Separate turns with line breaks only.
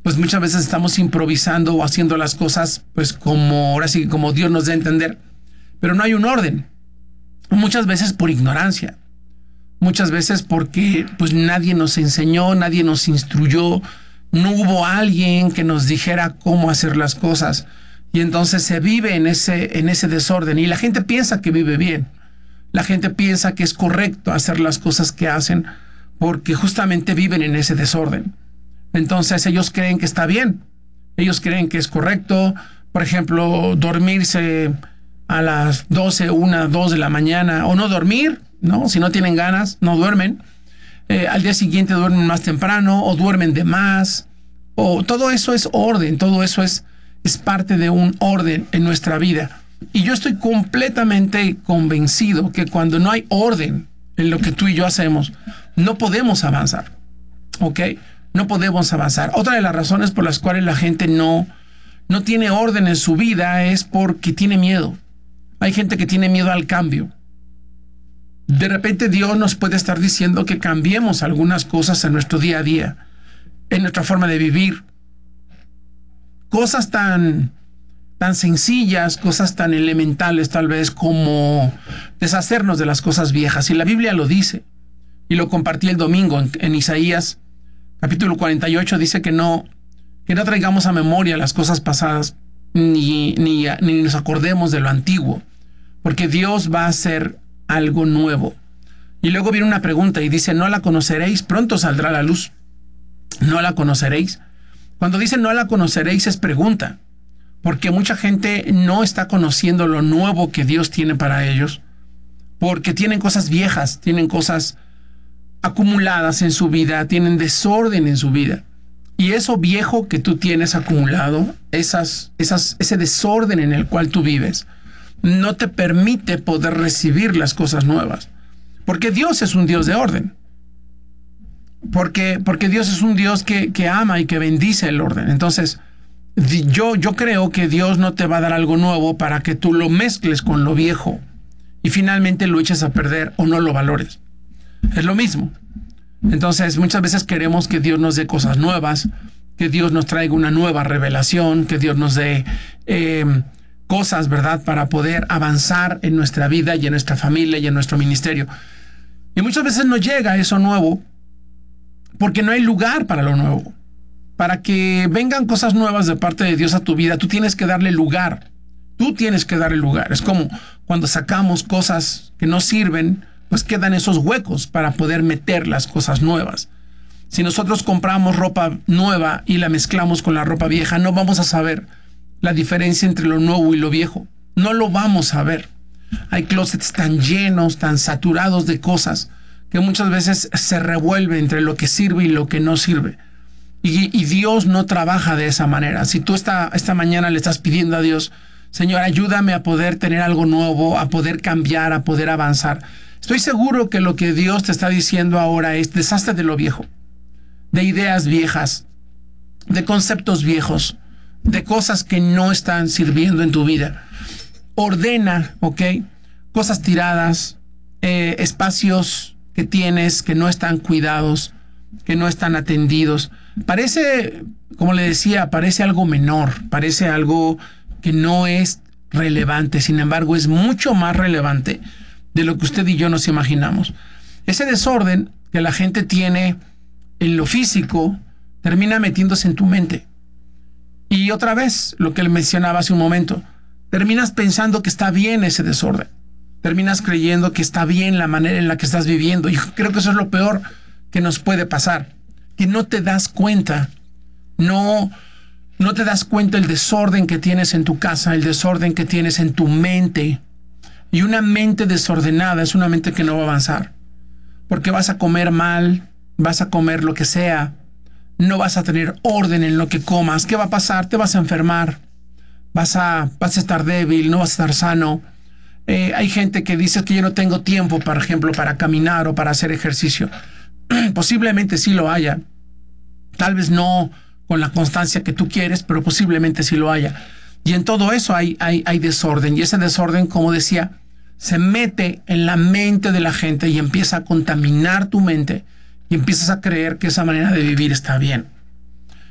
pues muchas veces estamos improvisando o haciendo las cosas pues como, ahora sí, como Dios nos dé a entender. Pero no hay un orden. Muchas veces por ignorancia. Muchas veces porque pues nadie nos enseñó, nadie nos instruyó. No hubo alguien que nos dijera cómo hacer las cosas. Y entonces se vive en ese desorden. Y la gente piensa que vive bien. La gente piensa que es correcto hacer las cosas que hacen porque justamente viven en ese desorden. Entonces ellos creen que está bien. Ellos creen que es correcto. Por ejemplo, dormirse a las 12, 1, 2 de la mañana. O no dormir, ¿no? Si no tienen ganas, no duermen. Al día siguiente duermen más temprano o duermen de más. O todo eso es orden. Todo eso es parte de un orden en nuestra vida. Y yo estoy completamente convencido que cuando no hay orden en lo que tú y yo hacemos, no podemos avanzar. ¿Ok? No podemos avanzar. Otra de las razones por las cuales la gente no tiene orden en su vida es porque tiene miedo. Hay gente que tiene miedo al cambio. De repente Dios nos puede estar diciendo que cambiemos algunas cosas en nuestro día a día, en nuestra forma de vivir. Cosas tan sencillas, cosas tan elementales tal vez como deshacernos de las cosas viejas. Y la Biblia lo dice. Y lo compartí el domingo en Isaías capítulo 48. Dice que no traigamos a memoria las cosas pasadas ni nos acordemos de lo antiguo. Porque Dios va a hacer algo nuevo. Y luego viene una pregunta y dice, ¿no la conoceréis? Pronto saldrá la luz. ¿No la conoceréis? Cuando dice no la conoceréis es pregunta, porque mucha gente no está conociendo lo nuevo que Dios tiene para ellos, porque tienen cosas viejas, tienen cosas acumuladas en su vida, tienen desorden en su vida. Y eso viejo que tú tienes acumulado, ese desorden en el cual tú vives, no te permite poder recibir las cosas nuevas, porque Dios es un Dios de orden. Porque Dios es un Dios que ama y que bendice el orden. Entonces, yo creo que Dios no te va a dar algo nuevo para que tú lo mezcles con lo viejo y finalmente lo eches a perder o no lo valores. Es lo mismo. Entonces, muchas veces queremos que Dios nos dé cosas nuevas, que Dios nos traiga una nueva revelación, que Dios nos dé cosas, ¿verdad?, para poder avanzar en nuestra vida y en nuestra familia y en nuestro ministerio. Y muchas veces no llega eso nuevo porque no hay lugar para lo nuevo. Para que vengan cosas nuevas de parte de Dios a tu vida, tú tienes que darle lugar. Tú tienes que darle lugar. Es como cuando sacamos cosas que no sirven, pues quedan esos huecos para poder meter las cosas nuevas. Si nosotros compramos ropa nueva y la mezclamos con la ropa vieja, no vamos a saber la diferencia entre lo nuevo y lo viejo. No lo vamos a ver. Hay closets tan llenos, tan saturados de cosas, que muchas veces se revuelve entre lo que sirve y lo que no sirve. Y Dios no trabaja de esa manera. Si tú esta mañana le estás pidiendo a Dios, Señor, ayúdame a poder tener algo nuevo, a poder cambiar, a poder avanzar. Estoy seguro que lo que Dios te está diciendo ahora es, deshazte de lo viejo, de ideas viejas, de conceptos viejos, de cosas que no están sirviendo en tu vida. Ordena, ¿ok? Cosas tiradas, espacios que tienes que no están cuidados, que no están atendidos. Parece, como le decía, parece algo menor, parece algo que no es relevante. Sin embargo, es mucho más relevante de lo que usted y yo nos imaginamos. Ese desorden que la gente tiene en lo físico termina metiéndose en tu mente. Y otra vez, lo que le mencionaba hace un momento, terminas pensando que está bien ese desorden. Terminas creyendo que está bien la manera en la que estás viviendo. Y creo que eso es lo peor que nos puede pasar. Que no te das cuenta. No te das cuenta el desorden que tienes en tu casa, el desorden que tienes en tu mente. Y una mente desordenada es una mente que no va a avanzar. Porque vas a comer mal, vas a comer lo que sea. No vas a tener orden en lo que comas. ¿Qué va a pasar? Te vas a enfermar. Vas a estar débil, no vas a estar sano. Hay gente que dice que yo no tengo tiempo, por ejemplo, para caminar o para hacer ejercicio. Posiblemente sí lo haya. Tal vez no con la constancia que tú quieres, pero posiblemente sí lo haya. Y en todo eso hay desorden. Y ese desorden, como decía, se mete en la mente de la gente y empieza a contaminar tu mente y empiezas a creer que esa manera de vivir está bien.